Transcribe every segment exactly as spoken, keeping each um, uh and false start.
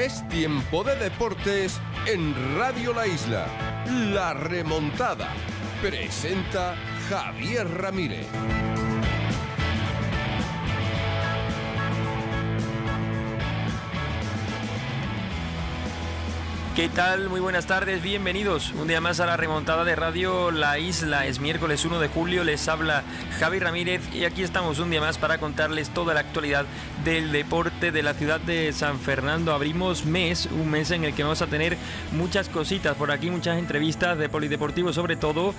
Es tiempo de deportes en Radio La Isla. La Remontada. Presenta Javier Ramírez. ¿Qué tal? Muy buenas tardes, bienvenidos un día más a la remontada de Radio La Isla. Es miércoles uno de julio, les habla Javi Ramírez y aquí estamos un día más para contarles toda la actualidad del deporte de la ciudad de San Fernando. Abrimos mes, un mes en el que vamos a tener muchas cositas por aquí, muchas entrevistas de polideportivo sobre todo,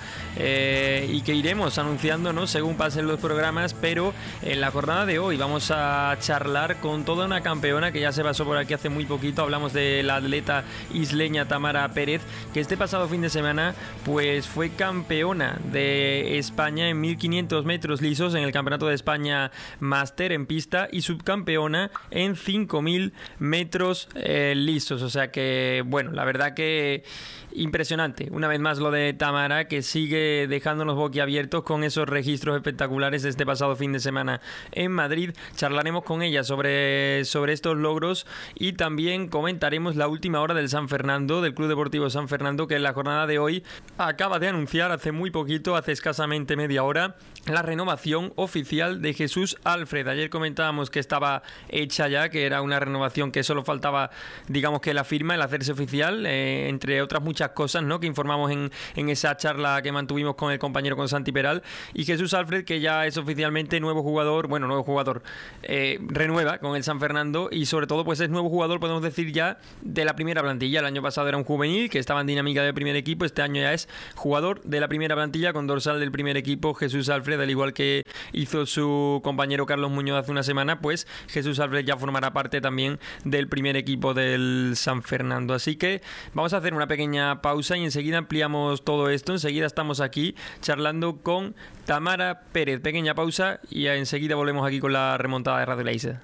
eh, y que iremos anunciándonos según pasen los programas, pero en la jornada de hoy vamos a charlar con toda una campeona que ya se pasó por aquí hace muy poquito. Hablamos de la atleta isleña Tamara Pérez, que este pasado fin de semana pues fue campeona de España en mil quinientos metros lisos en el Campeonato de España Máster en pista y subcampeona en cinco mil metros eh, lisos. O sea que, bueno, la verdad que impresionante. Una vez más lo de Tamara, que sigue dejándonos boquiabiertos con esos registros espectaculares de este pasado fin de semana en Madrid. Charlaremos con ella sobre, sobre estos logros y también comentaremos la última hora del San Fernando, del Club Deportivo San Fernando, que en la jornada de hoy acaba de anunciar hace muy poquito, hace escasamente media hora, la renovación oficial de Jesús Alfred. Ayer comentábamos que estaba hecha ya, que era una renovación que solo faltaba, digamos que la firma, el hacerse oficial, eh, entre otras muchas cosas, ¿no?, que informamos en, en esa charla que mantuvimos con el compañero, con Santi Peral. Y Jesús Alfred, que ya es oficialmente nuevo jugador, bueno, nuevo jugador, eh, renueva con el San Fernando y sobre todo pues es nuevo jugador, podemos decir, ya de la primera plantilla. El año pasado era un juvenil que estaba en dinámica del primer equipo, este año ya es jugador de la primera plantilla con dorsal del primer equipo. Jesús Alfred, al igual que hizo su compañero Carlos Muñoz hace una semana, pues Jesús Alfred ya formará parte también del primer equipo del San Fernando. Así que vamos a hacer una pequeña pausa y enseguida ampliamos todo esto. Enseguida estamos aquí charlando con Tamara Pérez. Pequeña pausa y enseguida volvemos aquí con la remontada de Radio La Isla.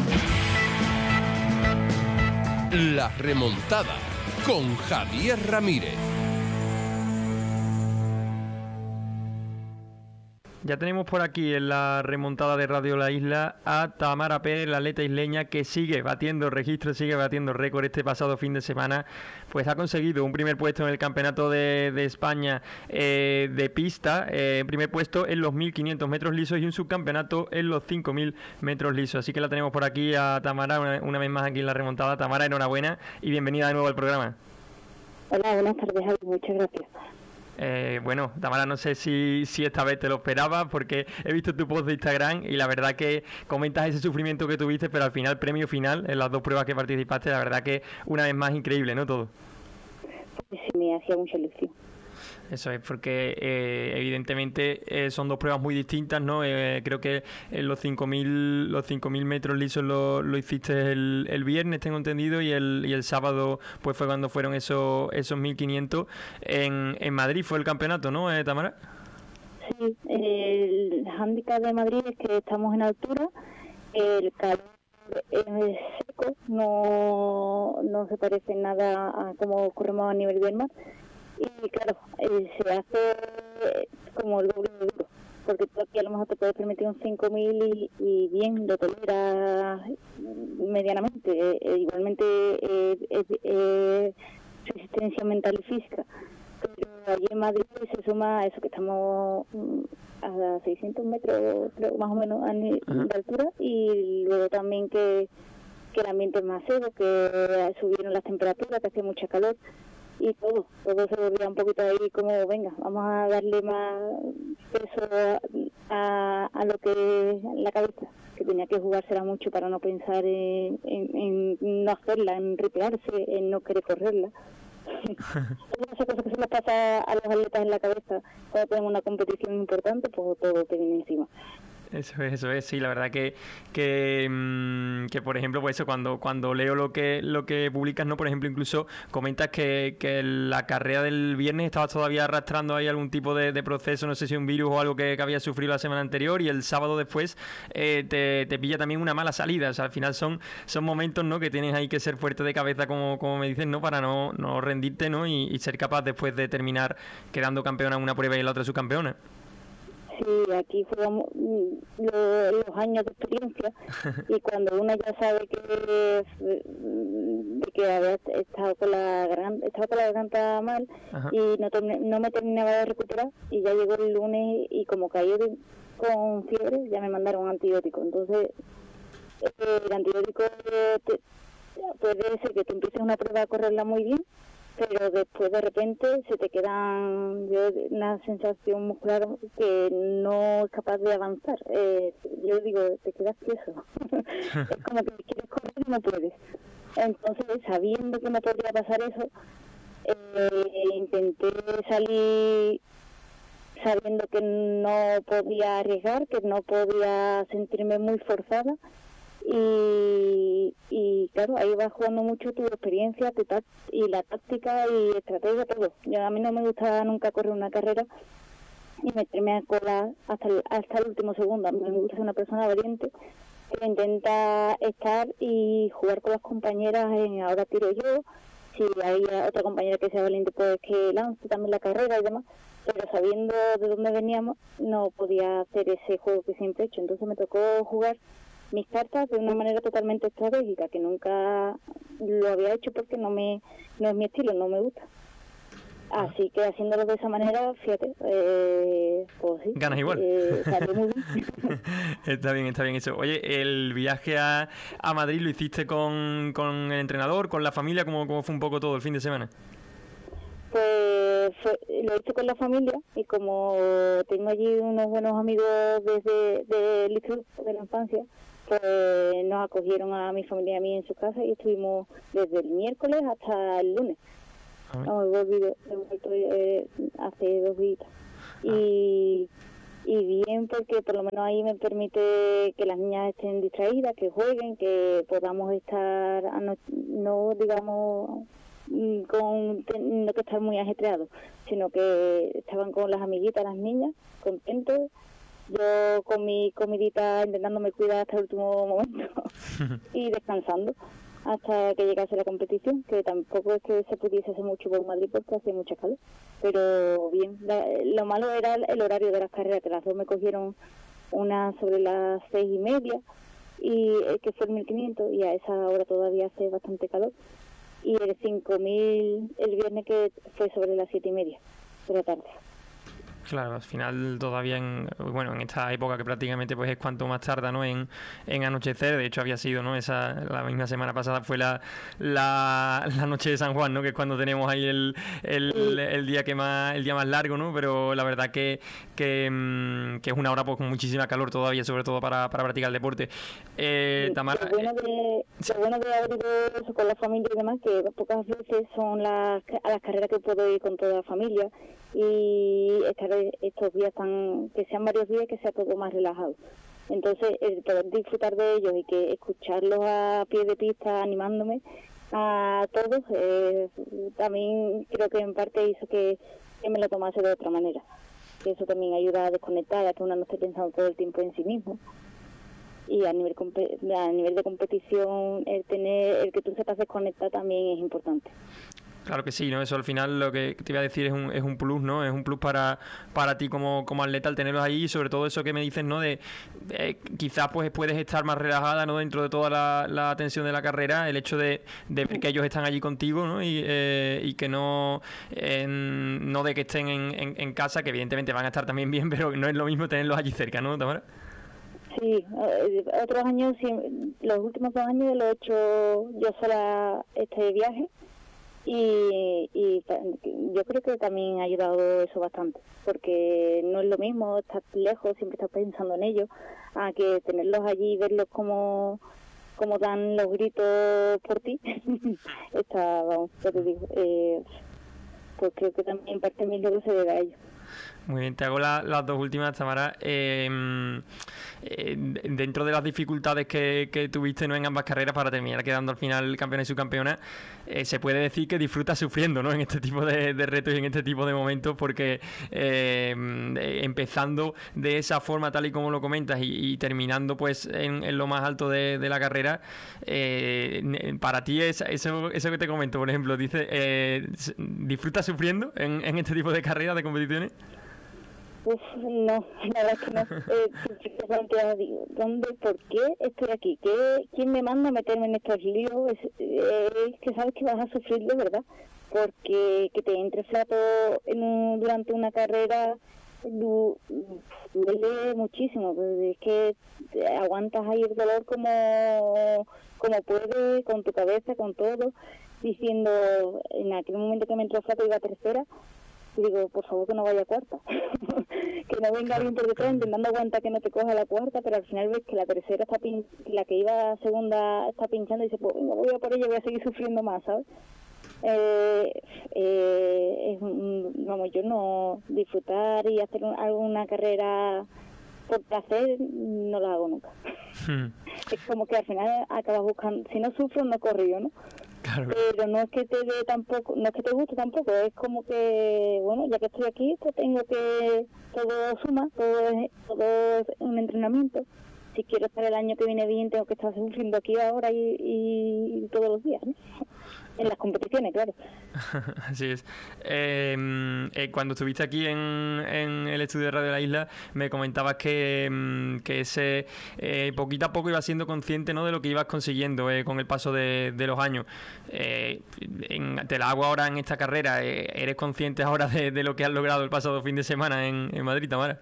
La Remontada con Javier Ramírez. Ya tenemos por aquí en la remontada de Radio La Isla a Tamara Pérez, la atleta isleña que sigue batiendo registros, sigue batiendo récord. Este pasado fin de semana pues ha conseguido un primer puesto en el Campeonato de, de España eh, de pista, eh, primer puesto en los mil quinientos metros lisos y un subcampeonato en los cinco mil metros lisos. Así que la tenemos por aquí a Tamara una, una vez más aquí en la remontada. Tamara, enhorabuena y bienvenida de nuevo al programa. Hola, buenas tardes, Javi. Muchas gracias. Eh, bueno, Tamara, no sé si, si esta vez te lo esperabas, porque he visto tu post de Instagram y la verdad que comentas ese sufrimiento que tuviste, pero al final, premio final en las dos pruebas que participaste, la verdad que una vez más increíble, ¿no? Todo. Sí, me hacía mucha ilusión. Eso es, porque eh, evidentemente eh, son dos pruebas muy distintas, ¿no? Eh, creo que en los cinco mil los cinco mil metros lisos lo, lo hiciste el, el viernes, tengo entendido, y el y el sábado pues fue cuando fueron esos esos mil quinientos. En, en Madrid fue el campeonato, ¿no, eh, Tamara? Sí, el hándicap de Madrid es que estamos en altura, el calor es seco, no, no se parece nada a cómo corremos a nivel del mar. Y claro, eh, se hace como el doble de duro, porque tú aquí a lo mejor te puedes permitir un cinco mil y, y bien, lo toleras medianamente. Eh, igualmente eh, es eh, resistencia mental y física. Pero allí en Madrid se suma a eso, que estamos a seiscientos metros, creo, más o menos, de altura, y luego también que, que el ambiente es más seco, que subieron las temperaturas, que hace mucha calor. Y todo, todo se volvía un poquito ahí como, venga, vamos a darle más peso a, a lo que es la cabeza, que tenía que jugársela mucho para no pensar en, en, en no hacerla, en ripearse, en no querer correrla. Esas cosas que se les pasa a los atletas en la cabeza cuando tenemos una competición importante, pues todo te viene encima. Eso es, eso es, sí, la verdad que que, mmm, que por ejemplo, pues eso, cuando cuando leo lo que lo que publicas, ¿no? Por ejemplo, incluso comentas que, que la carrera del viernes estabas todavía arrastrando ahí algún tipo de, de proceso, no sé si un virus o algo que, que había sufrido la semana anterior, y el sábado después eh, te, te pilla también una mala salida. O sea, al final son son momentos, ¿no?, que tienes ahí que ser fuerte de cabeza, como, como me dices, ¿no?, para no, no rendirte, ¿no?, y, y ser capaz después de terminar quedando campeona en una prueba y en la otra subcampeona. Sí, aquí fueron lo, los años de experiencia y cuando uno ya sabe que de que había estado con la garganta, estaba con la garganta mal. Ajá. Y no, no me terminaba de recuperar y ya llegó el lunes y como caí de, con fiebre ya me mandaron un antibiótico. Entonces el antibiótico te, puede ser que te empieces una prueba a correrla muy bien, pero después de repente se te quedan yo, una sensación muscular que no es capaz de avanzar. Eh, yo digo, te quedas tieso. Es como que quieres correr y no puedes. Entonces, sabiendo que me podría pasar eso, eh, intenté salir sabiendo que no podía arriesgar, que no podía sentirme muy forzada. Y, y claro, ahí va jugando mucho tu experiencia tu tact y la táctica y estrategia, todo. Yo, a mí no me gusta nunca correr una carrera y meterme a cola hasta el, hasta el último segundo. A mí me gusta ser una persona valiente que intenta estar y jugar con las compañeras en ahora tiro yo, si hay otra compañera que sea valiente pues que lance también la carrera y demás, pero sabiendo de dónde veníamos no podía hacer ese juego que siempre he hecho. Entonces me tocó jugar mis cartas de una manera totalmente estratégica, que nunca lo había hecho porque no me no es mi estilo, no me gusta. Así que haciéndolo de esa manera, fíjate, eh, pues sí. Ganas igual. Eh, salió muy bien. Está bien, está bien eso. Oye, el viaje a, a Madrid lo hiciste con, con el entrenador, con la familia, ¿cómo, cómo fue un poco todo el fin de semana? Pues fue, lo hice con la familia y como tengo allí unos buenos amigos desde del instituto de la infancia, pues nos acogieron a mi familia y a mí en su casa y estuvimos desde el miércoles hasta el lunes. Ah, no, he volvido, he vuelto eh, hace dos días. Ah. Y, y bien porque por lo menos ahí me permite que las niñas estén distraídas, que jueguen, que podamos estar, no, no digamos, con no que estar muy ajetreados, sino que estaban con las amiguitas, las niñas, contentos. Yo con mi comidita intentándome cuidar hasta el último momento y descansando hasta que llegase la competición, que tampoco es que se pudiese hacer mucho por Madrid porque hacía mucha calor, pero bien. La, lo malo era el horario de las carreras, que las dos me cogieron una sobre las seis y media y el que fue el mil quinientos y a esa hora todavía hace bastante calor, y el cinco mil el viernes que fue sobre las siete y media de la tarde. Claro, al final todavía en, bueno, en esta época que prácticamente pues es cuanto más tarda, ¿no? En, en anochecer. De hecho había sido, ¿no? Esa la misma semana pasada fue la, la, la noche de San Juan, ¿no? Que es cuando tenemos ahí el, el, el día que más el día más largo, ¿no? Pero la verdad que que, que es una hora pues con muchísima calor todavía, sobre todo para, para practicar el deporte. Eh, Tamara, lo bueno de, lo bueno de haber ido eso con la familia y demás, que pocas veces son las a las carreras que puedo ir con toda la familia y estar estos días tan, que sean varios días, que sea todo más relajado. Entonces el poder disfrutar de ellos y que escucharlos a pie de pista animándome a todos, eh, también creo que en parte hizo que, que me lo tomase de otra manera, que eso también ayuda a desconectar, a que uno no esté pensando todo el tiempo en sí mismo. Y a nivel a nivel de competición, el tener el que tú sepas desconectar también es importante. Claro que sí, ¿no? Eso al final lo que te iba a decir es un, es un plus, ¿no? Es un plus para, para ti como, como atleta al tenerlos ahí, y sobre todo eso que me dices, ¿no? De, de quizás pues puedes estar más relajada, ¿no? Dentro de toda la, la tensión de la carrera, el hecho de, de ver que ellos están allí contigo, ¿no? Y, eh, y que no, eh, no de que estén en, en, en casa, que evidentemente van a estar también bien, pero no es lo mismo tenerlos allí cerca, ¿no, Tamara? Sí, otros años, los últimos dos años lo he hecho yo sola este viaje. Y, y yo creo que también ha ayudado eso bastante, porque no es lo mismo estar lejos, siempre estar pensando en ellos, a que tenerlos allí y verlos como, como dan los gritos por ti. Está, vamos, yo te digo, eh, pues creo que también parte de mi logro se debe a ellos. Muy bien, te hago la, las dos últimas, Tamara. Eh, eh, dentro de las dificultades que, que tuviste, ¿no? En ambas carreras para terminar quedando al final campeona y subcampeona, eh, se puede decir que disfrutas sufriendo, ¿no? En este tipo de, de retos y en este tipo de momentos, porque eh, empezando de esa forma tal y como lo comentas y, y terminando pues en, en lo más alto de, de la carrera, eh, para ti es, eso, eso que te comento, por ejemplo, dice, eh, ¿disfrutas sufriendo en, en este tipo de carreras, de competiciones? Uf, no, la verdad es que no. Eh, siempre me planteo, digo, ¿dónde, por qué estoy aquí? ¿Qué, ¿Quién me manda a meterme en estos líos? Es, eh, es que sabes que vas a sufrir de verdad, porque que te entre flato en un, durante una carrera du, duele muchísimo. Es que aguantas ahí el dolor como, como puedes, con tu cabeza, con todo, diciendo, en aquel momento que me entró flato iba a tercera, y digo, por favor que no vaya a cuarta, que no venga alguien por detrás intentando aguantar que no te coja la cuarta, pero al final ves que la tercera está pin la que iba segunda está pinchando y dice, pues venga, voy a por ella, voy a seguir sufriendo más, ¿sabes? Eh, eh, es, vamos, yo no disfrutar y hacer un, alguna carrera por placer no la hago nunca. Hmm. Es como que al final acabas buscando, si no sufro no corro yo, ¿no? Claro. Pero no es que te dé tampoco, no es que te guste tampoco, es como que, bueno, ya que estoy aquí, pues tengo que, todo suma, todo es, todo es un entrenamiento. Si quiero estar el año que viene bien, tengo que estar sufriendo aquí ahora y, y, y todos los días, ¿no? En las competiciones, claro. Así es. Eh, eh, cuando estuviste aquí en, en el estudio de Radio La Isla, me comentabas que, que ese eh, poquito a poco ibas siendo consciente, ¿no?, de lo que ibas consiguiendo eh, con el paso de, de los años. Eh, en, te la hago ahora en esta carrera. Eh, ¿Eres consciente ahora de, de lo que has logrado el pasado fin de semana en, en Madrid, Tamara?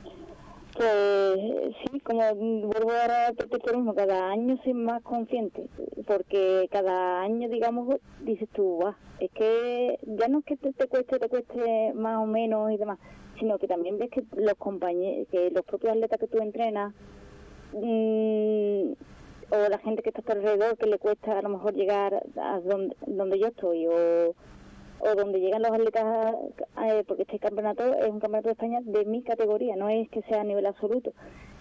Pues sí, como vuelvo ahora a repetir lo mismo, cada año soy más consciente, porque cada año, digamos, dices tú, ah, es que ya no es que te, te cueste, te cueste más o menos y demás, sino que también ves que los compañeros, que los propios atletas que tú entrenas, mmm, o la gente que está a tu alrededor, que le cuesta a lo mejor llegar a donde, donde yo estoy, o... o donde llegan los atletas, eh, porque este campeonato es un campeonato de España de mi categoría, no es que sea a nivel absoluto.